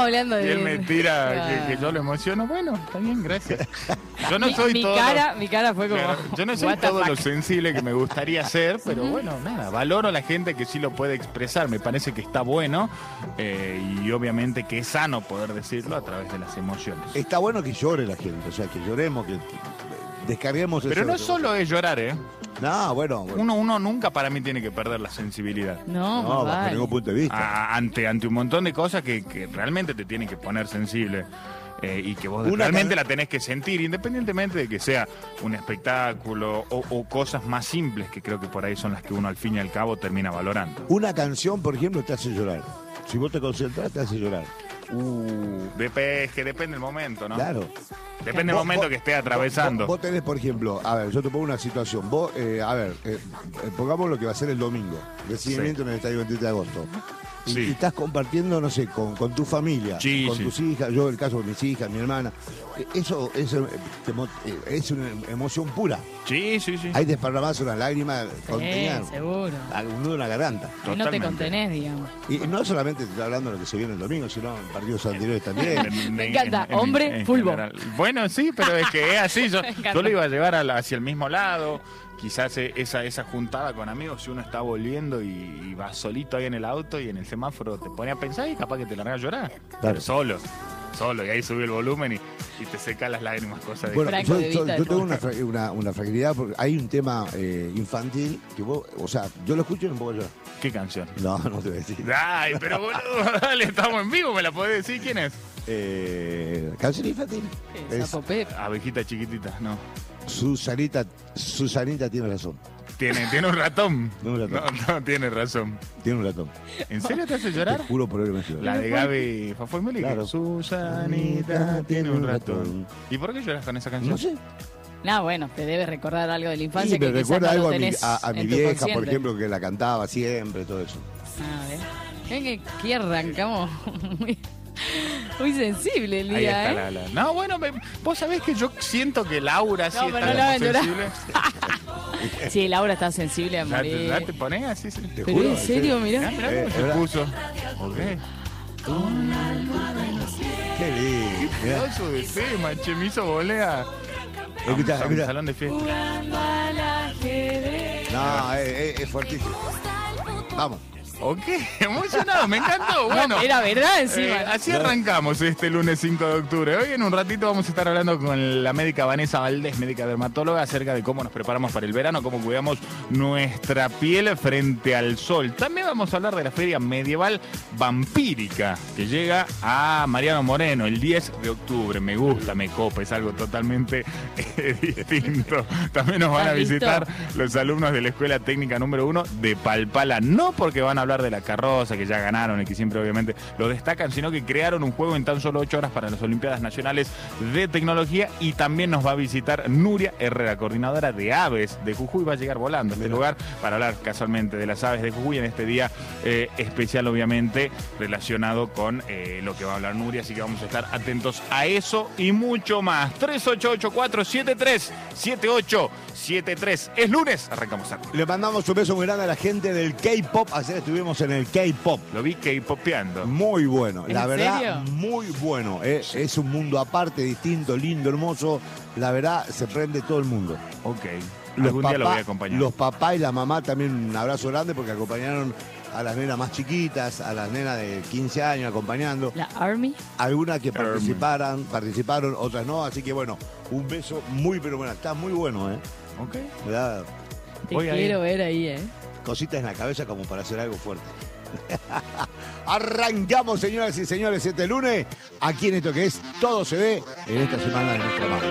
hablando de... Y él me tira que yo lo emociono. Bueno, está bien, gracias. Yo no soy todo... Mi cara fue como... Claro, yo no soy todo lo sensible que me gustaría ser, pero bueno, nada, valoro a la gente que sí lo puede expresar. Me parece que está bueno y obviamente que es sano poder decirlo a través de las emociones. Está bueno que llore la gente, o sea, que lloremos, que descarguemos eso. Pero no solo es llorar, ¿eh? No, bueno. Uno nunca para mí tiene que perder la sensibilidad. No, bajo ningún punto de vista. Ante un montón de cosas que realmente te tienen que poner sensible. Y que vos realmente la tenés que sentir, independientemente de que sea un espectáculo o cosas más simples, que creo que por ahí son las que uno al fin y al cabo termina valorando. Una canción, por ejemplo, te hace llorar. Si vos te concentras, te hace llorar. Es que depende del momento, ¿no? Claro. Depende del momento que esté atravesando. Vos tenés, por ejemplo, a ver, yo te pongo una situación. Vos, pongamos lo que va a ser el domingo, recibimiento en el Estadio 23 de agosto. Y estás compartiendo, no sé, con tu familia, con tus hijas, yo el caso de mis hijas, mi hermana. Eso es una emoción pura. Sí. Ahí desparramás unas lágrimas contenidas. Seguro. Un nudo en la garganta. Y no te contenés, digamos. Y no solamente te estoy hablando de lo que se viene el domingo, sino en partidos anteriores también. Me encanta, hombre, fútbol. Bueno, sí, pero es que es así. Yo lo iba a llevar hacia el mismo lado. Quizás esa juntada con amigos, si uno está volviendo y va solito ahí en el auto y en el semáforo te pone a pensar y capaz que te larga a llorar. Claro. Pero solo, y ahí sube el volumen y te seca las lágrimas, cosas de... Bueno, yo tengo una fragilidad porque hay un tema infantil que vos, o sea, yo lo escucho y no puedo llorar. ¿Qué canción? No te voy a decir. Ay, pero boludo, dale, estamos en vivo, ¿me la podés decir? ¿Quién es? Canción infantil. Sapo Pep. Abejita chiquitita, no. Susanita tiene razón. Tiene un ratón. No, tiene razón. Tiene un ratón. ¿En serio te hace llorar? Te juro por él que me hace llorar. La de Gaby Fafo y Meli. Claro. Susanita tiene un ratón. ¿Y por qué lloras con esa canción? No sé. No, bueno, te debe recordar algo de la infancia. Sí, me recuerda algo a mi vieja, consciente. por ejemplo, que la cantaba siempre, todo eso. A ver. Ven que aquí arrancamos muy sensible el día, ahí está No, bueno, vos sabés que yo siento que Laura sí está no sensible. Sí, Laura está sensible a morir. ¿Ya te ponés así? Te Pero juro, en serio, mirá. Mirá cómo se puso. Ok. Qué lindo. Qué pedazo de tema, che, me hizo volea. Escuchá. Salón de fiesta. No, es fuertísimo. Vamos. Ok, emocionado, me encantó. Bueno, No, era verdad encima. Así arrancamos este lunes 5 de octubre. Hoy en un ratito vamos a estar hablando con la médica Vanessa Valdés, médica dermatóloga, acerca de cómo nos preparamos para el verano, cómo cuidamos nuestra piel frente al sol. También vamos a hablar de la Feria Medieval Vampírica, que llega a Mariano Moreno el 10 de octubre. Me gusta, me copa, es algo totalmente distinto. También nos van a visitar los alumnos de la Escuela Técnica número 1 de Palpala. No porque van a hablar de la carroza, que ya ganaron y que siempre obviamente lo destacan, sino que crearon un juego en tan solo 8 horas para las Olimpiadas Nacionales de Tecnología. Y también nos va a visitar Nuria Herrera, coordinadora de aves de Jujuy. Va a llegar volando a este lugar para hablar casualmente de las aves de Jujuy en este día especial, obviamente relacionado con lo que va a hablar Nuria, así que vamos a estar atentos a eso y mucho más. 3884737873. Es lunes, arrancamos aquí. Le mandamos un beso muy grande a la gente del K-Pop. Ayer estuvimos en el K-Pop. Lo vi K-Popeando. Muy bueno, la verdad, serio? muy bueno. Es un mundo aparte, distinto, lindo, hermoso. La verdad, se prende todo el mundo. Ok. Algún día lo voy a acompañar. Los papás y la mamá también un abrazo grande porque acompañaron a las nenas más chiquitas, a las nenas de 15 años acompañando. La Army. Algunas que participaron, otras no. Así que bueno, un beso muy pero bueno. Está muy bueno, ¿eh? Ok. ¿Verdad? Te quiero ver ahí, Cositas en la cabeza como para hacer algo fuerte. Arrancamos, señoras y señores, este lunes, aquí en esto que es Todo se ve en esta semana de nuestra mano.